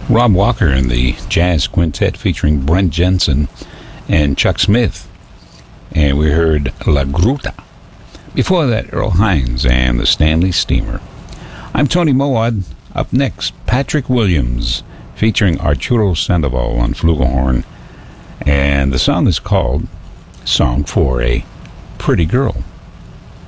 Rob Walker and the Jazz Quintet featuring Brent Jensen and Chuck Smith. And we heard La Gruta. Before that, Earl Hines and the Stanley Steamer. I'm Tony Mowat. Up next, Patrick Williams featuring Arturo Sandoval on flugelhorn. And the song is called Song for a Pretty Girl.